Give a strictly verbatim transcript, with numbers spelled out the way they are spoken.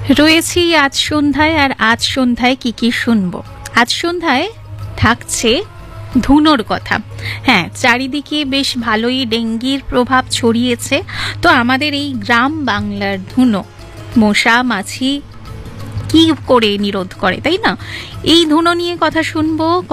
রয়েছি আজ সন্ধ্যায়। আর আজ সন্ধ্যায় কি কি শুনবো? আজ সন্ধ্যায় থাকছে ধুনোর কথা। হ্যাঁ, চারিদিকে বেশ ভালোই ডেঙ্গির প্রভাব ছড়িয়েছে। তো আমাদের এই গ্রাম বাংলার ধুনো মশা মাছি কি করে নিরোধ করে, তাই না? এই ধুনো নিয়ে কথা শুনবো।